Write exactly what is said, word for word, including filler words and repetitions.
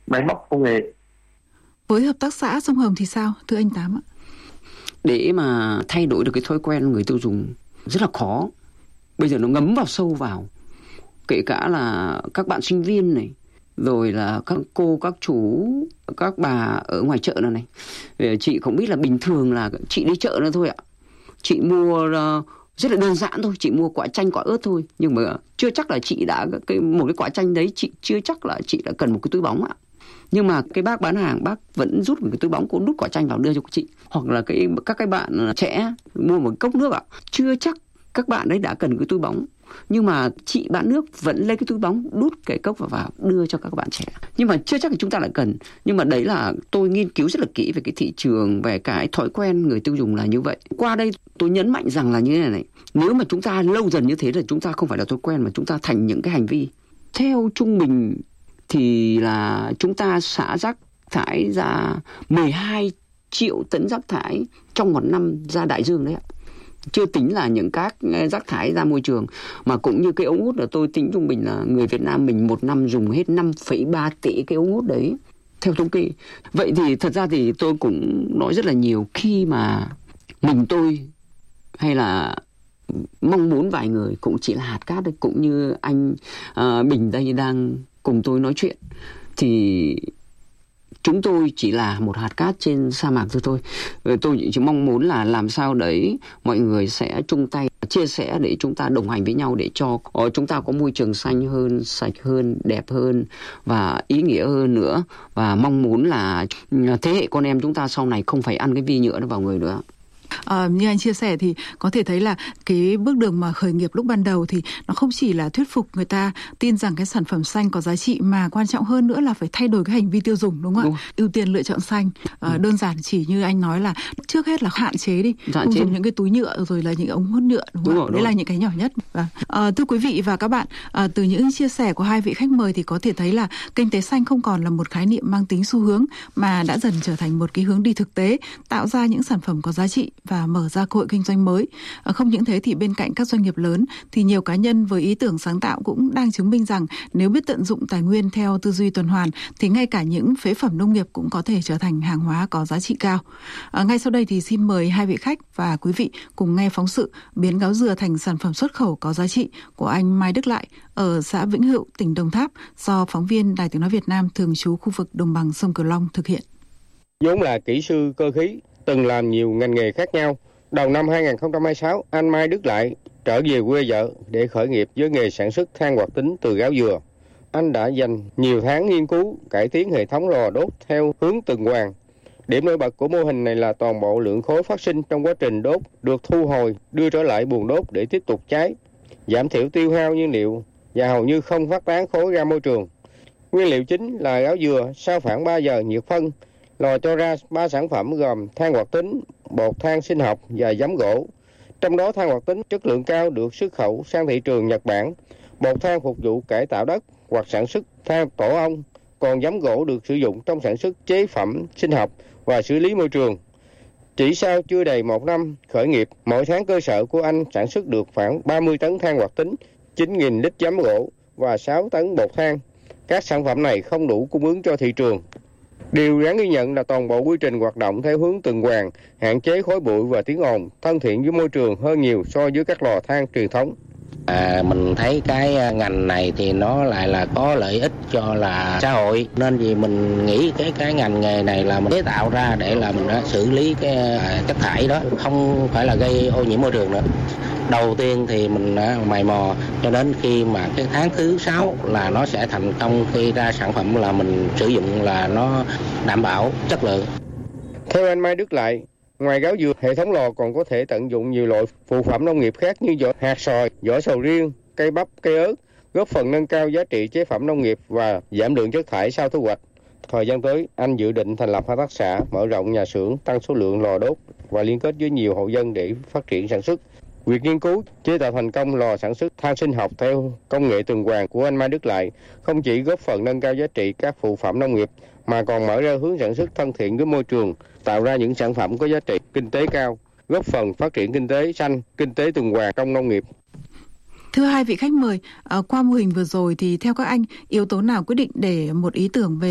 máy móc công nghệ. Với hợp tác xã Sông Hồng thì sao, thưa anh Tám ạ? Để mà thay đổi được cái thói quen người tiêu dùng rất là khó. Bây giờ nó ngấm vào sâu vào. Kể cả là các bạn sinh viên này, rồi là các cô, các chú, các bà ở ngoài chợ này này. Chị không biết là bình thường là chị đi chợ nữa thôi ạ. Chị mua uh, rất là đơn giản thôi, chị mua quả chanh, quả ớt thôi. Nhưng mà chưa chắc là chị đã, cái, một cái quả chanh đấy chị chưa chắc là chị đã cần một cái túi bóng ạ. Nhưng mà cái bác bán hàng, bác vẫn rút một cái túi bóng, cô đút quả chanh vào đưa cho chị. Hoặc là cái các cái bạn trẻ mua một cốc nước ạ, chưa chắc các bạn đấy đã cần cái túi bóng. Nhưng mà chị bán nước vẫn lấy cái túi bóng, đút cái cốc vào, vào đưa cho các bạn trẻ. Nhưng mà chưa chắc là chúng ta lại cần. Nhưng mà đấy là tôi nghiên cứu rất là kỹ về cái thị trường, về cái thói quen người tiêu dùng là như vậy. Qua đây tôi nhấn mạnh rằng là như thế này này. Nếu mà chúng ta lâu dần như thế là chúng ta không phải là thói quen mà chúng ta thành những cái hành vi. Theo trung bình thì là chúng ta xả rác thải ra mười hai triệu tấn rác thải trong một năm ra đại dương đấy ạ. Chưa tính là những các rác thải ra môi trường. Mà cũng như cái ống hút là tôi tính trung bình là người Việt Nam mình một năm dùng hết năm phẩy ba tỷ cái ống hút đấy, theo thống kê. Vậy thì thật ra thì tôi cũng nói rất là nhiều khi mà mình tôi hay là mong muốn vài người cũng chỉ là hạt cát đấy. Cũng như anh uh, Bình đây đang cùng tôi nói chuyện thì chúng tôi chỉ là một hạt cát trên sa mạc thôi thôi. Tôi chỉ mong muốn là làm sao đấy mọi người sẽ chung tay chia sẻ để chúng ta đồng hành với nhau để cho chúng ta có môi trường xanh hơn, sạch hơn, đẹp hơn và ý nghĩa hơn nữa. Và mong muốn là thế hệ con em chúng ta sau này không phải ăn cái vi nhựa nó vào người nữa. À, như anh chia sẻ thì có thể thấy là cái bước đường mà khởi nghiệp lúc ban đầu thì nó không chỉ là thuyết phục người ta tin rằng cái sản phẩm xanh có giá trị, mà quan trọng hơn nữa là phải thay đổi cái hành vi tiêu dùng, đúng không đúng. ạ? Ưu tiên lựa chọn xanh. À, ừ. Đơn giản chỉ như anh nói là trước hết là hạn chế đi, hạn không chế. Dùng những cái túi nhựa rồi là những ống hút nhựa, đúng không? Đúng rồi, đấy đúng. Là những cái nhỏ nhất. À, à, thưa quý vị và các bạn, à, từ những chia sẻ của hai vị khách mời thì có thể thấy là kinh tế xanh không còn là một khái niệm mang tính xu hướng mà đã dần trở thành một cái hướng đi thực tế, tạo ra những sản phẩm có giá trị và mở ra cơ hội kinh doanh mới. Không những thế thì bên cạnh các doanh nghiệp lớn thì nhiều cá nhân với ý tưởng sáng tạo cũng đang chứng minh rằng nếu biết tận dụng tài nguyên theo tư duy tuần hoàn thì ngay cả những phế phẩm nông nghiệp cũng có thể trở thành hàng hóa có giá trị cao. À, ngay sau đây thì xin mời hai vị khách và quý vị cùng nghe phóng sự biến gáo dừa thành sản phẩm xuất khẩu có giá trị của anh Mai Đức Lại ở xã Vĩnh Hữu, tỉnh Đồng Tháp do phóng viên Đài Tiếng nói Việt Nam thường trú khu vực đồng bằng sông Cửu Long thực hiện. Vốn là kỹ sư cơ khí, từng làm nhiều ngành nghề khác nhau. Đầu năm hai không hai sáu, anh Mai Đức Lại trở về quê vợ để khởi nghiệp với nghề sản xuất than hoạt tính từ gáo dừa. Anh đã dành nhiều tháng nghiên cứu, cải tiến hệ thống lò đốt theo hướng tuần hoàn. Điểm nổi bật của mô hình này là toàn bộ lượng khói phát sinh trong quá trình đốt được thu hồi, đưa trở lại buồng đốt để tiếp tục cháy, giảm thiểu tiêu hao nhiên liệu và hầu như không phát tán khói ra môi trường. Nguyên liệu chính là gáo dừa. Sau khoảng ba giờ nhiệt phân, lò cho ra ba sản phẩm gồm than hoạt tính, bột than sinh học và giấm gỗ. Trong đó than hoạt tính chất lượng cao được xuất khẩu sang thị trường Nhật Bản. Bột than phục vụ cải tạo đất hoặc sản xuất than tổ ong, còn giấm gỗ được sử dụng trong sản xuất chế phẩm sinh học và xử lý môi trường. Chỉ sau chưa đầy một năm khởi nghiệp, mỗi tháng cơ sở của anh sản xuất được khoảng ba mươi tấn than hoạt tính, chín nghìn lít giấm gỗ và sáu tấn bột than. Các sản phẩm này không đủ cung ứng cho thị trường. Điều đáng ghi nhận là toàn bộ quy trình hoạt động theo hướng tuần hoàn, hạn chế khói bụi và tiếng ồn, thân thiện với môi trường hơn nhiều so với các lò than truyền thống. À, mình thấy cái ngành này thì nó lại là có lợi ích cho là xã hội, nên vì mình nghĩ cái cái ngành nghề này là mình chế tạo ra để là mình đã xử lý cái chất thải đó, không phải là gây ô nhiễm môi trường nữa. Đầu tiên thì mình đã mày mò cho đến khi mà cái tháng thứ sáu là nó sẽ thành công, khi ra sản phẩm là mình sử dụng là nó đảm bảo chất lượng. Theo anh Mai Đức Lại, ngoài gáo dừa, hệ thống lò còn có thể tận dụng nhiều loại phụ phẩm nông nghiệp khác như vỏ hạt sòi, vỏ sầu riêng, cây bắp, cây ớt, góp phần nâng cao giá trị chế phẩm nông nghiệp và giảm lượng chất thải sau thu hoạch. Thời gian tới, anh dự định thành lập hợp tác xã, mở rộng nhà xưởng, tăng số lượng lò đốt và liên kết với nhiều hộ dân để phát triển sản xuất. Việc nghiên cứu chế tạo thành công lò sản xuất than sinh học theo công nghệ tuần hoàn của anh Mai Đức Lại không chỉ góp phần nâng cao giá trị các phụ phẩm nông nghiệp mà còn mở ra hướng sản xuất thân thiện với môi trường, tạo ra những sản phẩm có giá trị kinh tế cao, góp phần phát triển kinh tế xanh, kinh tế tuần hoàn trong nông nghiệp. Thưa hai vị khách mời, qua mô hình vừa rồi thì theo các anh, yếu tố nào quyết định để một ý tưởng về